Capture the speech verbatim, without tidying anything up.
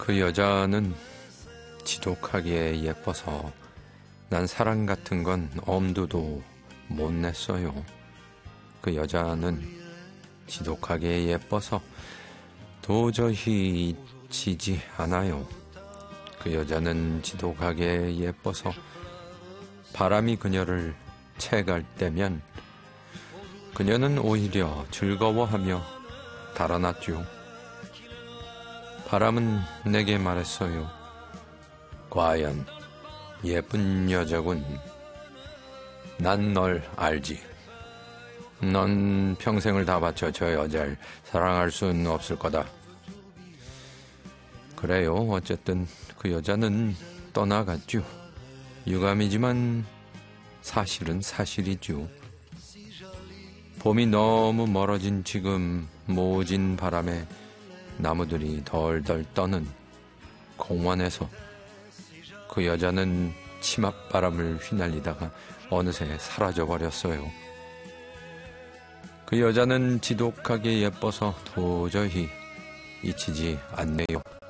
그 여자는 지독하게 예뻐서 난 사랑 같은 건 엄두도 못 냈어요. 그 여자는 지독하게 예뻐서 도저히 잊히지 않아요. 그 여자는 지독하게 예뻐서 바람이 그녀를 채갈 때면 그녀는 오히려 즐거워하며 달아났죠. 바람은 내게 말했어요. 과연 예쁜 여자군. 난 널 알지. 넌 평생을 다 바쳐 저 여자를 사랑할 순 없을 거다. 그래요. 어쨌든 그 여자는 떠나갔죠. 유감이지만 사실은 사실이죠. 봄이 너무 멀어진 지금 모진 바람에 나무들이 덜덜 떠는 공원에서 그 여자는 치맛바람을 휘날리다가 어느새 사라져버렸어요. 그 여자는 지독하게 예뻐서 도저히 잊히지 않네요.